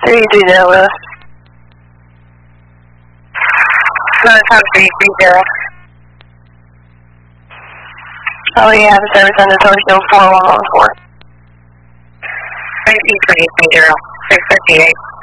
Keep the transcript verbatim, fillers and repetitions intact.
three three zero, Willis. Another time three three zero. Oh, yeah, the service on the Torsion four one one four. three three three zero, six fifty-eight.